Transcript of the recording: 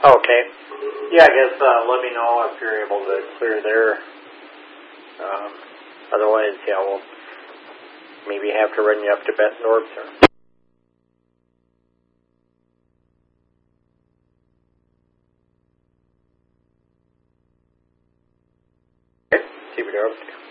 Okay. Yeah, I guess let me know if you're able to clear there. Otherwise, yeah, we'll maybe have to run you up to Bettendorf. Okay. See what you're up to.